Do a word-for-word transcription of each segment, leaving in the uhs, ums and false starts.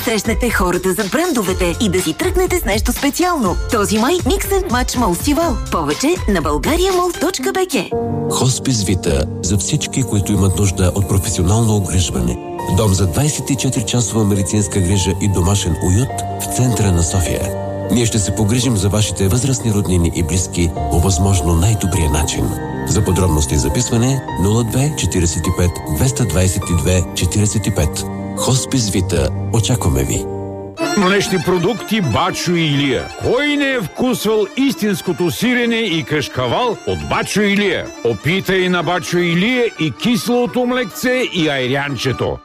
срещнете хората зад брандовете и да си тръгнете с нещо специално. Този май Mix and Match Мол-Стивал. Повече на българиамол точка би джи. Хоспис Вита за всички, които имат нужда от професионално обгрижване. Дом за двайсет и четири часова медицинска грижа и домашен уют в центъра на София. Ние ще се погрижим за вашите възрастни роднини и близки по възможно най-добрия начин. За подробности и записване нула две четирийсет и пет двеста двайсет и две четирийсет и пет. Хоспис Вита. Очакваме ви. Млечни продукти Бачо и Илия. Кой не е вкусвал истинското сирене и кашкавал от Бачо и Илия? Опитай на Бачо и Илия и киселото млекце и айрянчето.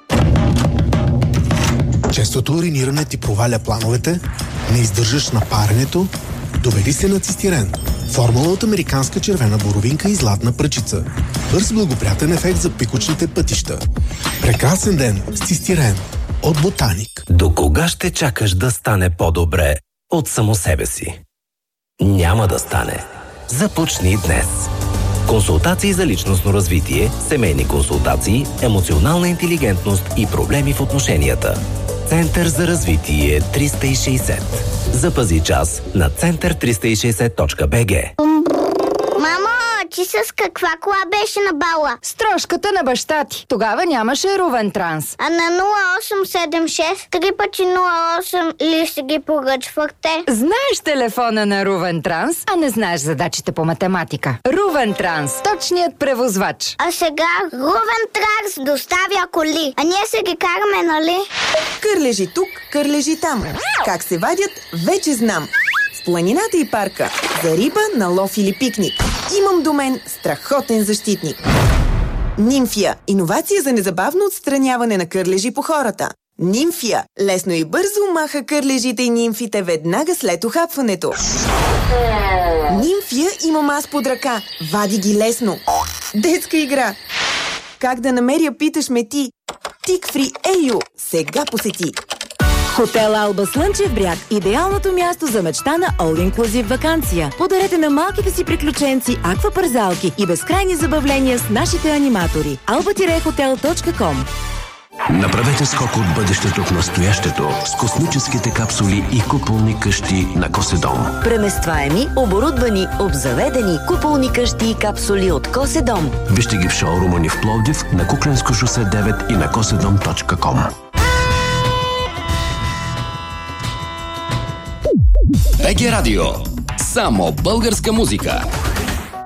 Честото уриниране ти проваля плановете? Не издържаш на паренето? Доведи се на Цистирен. Формула от американска червена боровинка и златна пръчица. Бърз благоприятен ефект за пикочните пътища. Прекрасен ден с Цистирен от Ботаник. До кога ще чакаш да стане по-добре от само себе си? Няма да стане. Започни днес. Консултации за личностно развитие, семейни консултации, емоционална интелигентност и проблеми в отношенията. Център за развитие триста и шейсет. Запази час на център триста и шейсет точка би джи. Мамо, ти с каква кола беше на бала? С трошката на баща ти. Тогава нямаше Рувен Транс. А на нула осем седем шест три пъти нула осем ли си ги поръчвахте? Знаеш телефона на Рувен Транс, а не знаеш задачите по математика. Рувен Транс, точният превозвач. А сега Рувен Транс доставя коли. А ние се ги караме, нали? Кърлежи тук, кърлежи там. Как се вадят, вече знам. В планината и парка. За риба, на лов или пикник. Имам до мен страхотен защитник. Нимфия. Иновация за незабавно отстраняване на кърлежи по хората. Нимфия. Лесно и бързо маха кърлежите и нимфите веднага след ухапването. Нимфия имам аз под ръка. Вади ги лесно. Детска игра. Как да намеря, питаш ме ти. Тикфри Ейо. Сега посети. Хотел Алба Слънчев бряг – идеалното място за мечтана all-inclusive ваканция. Подарете на малките си приключенци аквапарзалки и безкрайни забавления с нашите аниматори. алба хотел точка ком. Направете скок от бъдещето в настоящето с космическите капсули и куполни къщи на Коседом. Преместваеми, оборудвани, обзаведени куполни къщи и капсули от Коседом. Вижте ги в шоурума ни в Пловдив, на Кукленско шосе девет и на коседом точка ком. БГ Радио. Само българска музика.